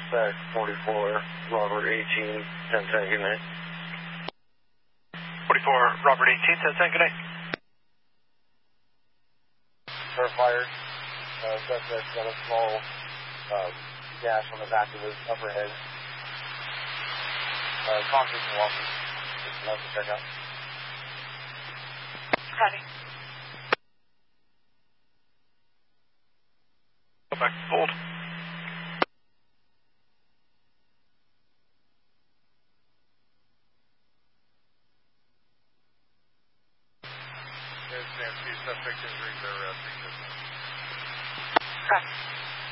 suspect 44, Robert 18, 10-10, good night. 44, Robert 18, 10-10, good night. Fired. Suspect got a small gash on the back of his upper head. Conscious and walking. Just enough to check out. Copy. Go back to fold. There's two suspect injuries are pre-existing. Copy.